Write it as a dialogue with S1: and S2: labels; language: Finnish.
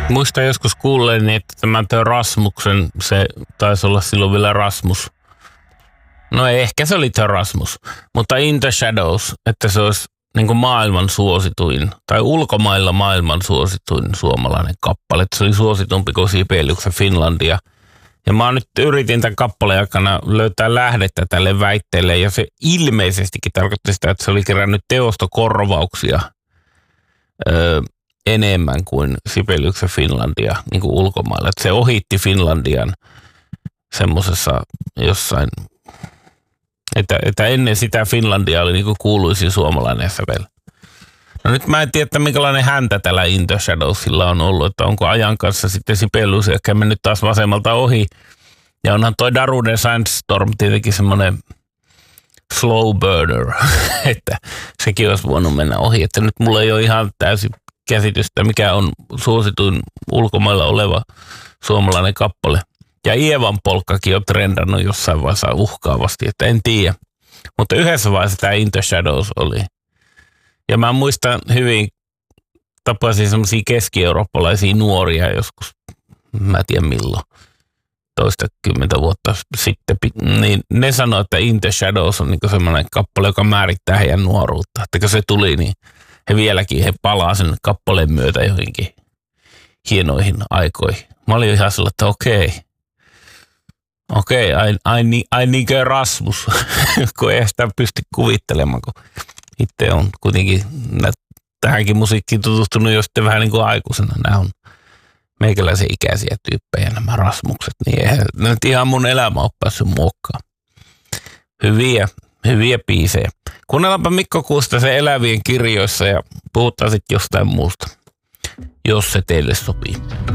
S1: Muistan joskus kuulleeni, että tämä Rasmuksen, se taisi olla silloin vielä Rasmus. No ehkä se oli Rasmus, mutta In the Shadows, että se olisi niin kuin maailman suosituin, tai ulkomailla maailman suosituin suomalainen kappale. Se oli suositumpi kuin Sibeliuksen Finlandia. Ja mä nyt yritin tämän kappaleen aikana löytää lähdettä tälle väitteelle, ja se ilmeisestikin tarkoitti sitä, että se oli kerännyt teostokorvauksia enemmän kuin Sibeliuksen Finlandia niin kuin ulkomailla. Että se ohitti Finlandian semmoisessa jossain, että ennen sitä Finlandia oli niin kuin kuuluisin suomalainen sävel. No nyt mä en tiedä, että minkälainen häntä tällä In the Shadowsilla on ollut, että onko ajan kanssa sitten Sibelius ehkä mennyt taas vasemmalta ohi. Ja onhan toi Darude Sandstorm tietenkin semmoinen slow burner, että sekin olisi voinut mennä ohi. Että nyt mulla ei ole ihan täysin käsitystä, mikä on suosituin ulkomailla oleva suomalainen kappale. Ja Ievan polkkakin on trendannut jossain vaiheessa uhkaavasti, että en tiedä. Mutta yhdessä vaiheessa tämä In the Shadows oli. Ja mä muistan hyvin, tapasin semmoisia keski-eurooppalaisia nuoria joskus, mä en tiedä milloin, 20 vuotta sitten, niin ne sanoi, että In the Shadows on niinku semmoinen kappale, joka määrittää heidän nuoruutta. Että kun se tuli, niin he palaa sen kappaleen myötä johonkin hienoihin aikoihin. Mä olin ihan sellainen, että okei, ai niinkö Rasmus, kun ei sitä pysty kuvittelemaan, kun itse on kuitenkin tähänkin musiikkiin tutustunut jo sitten vähän niin kuin aikuisena. Nämä on meikäläisen ikäisiä tyyppejä nämä Rasmukset, niin eihän nyt ihan mun elämä ole päässyt muokkaan. Hyviä biisejä. Kuunnellaanpa Mikko Kuustosen Elävien kirjoissa ja puhutaan sitten jostain muusta, jos se teille sopii.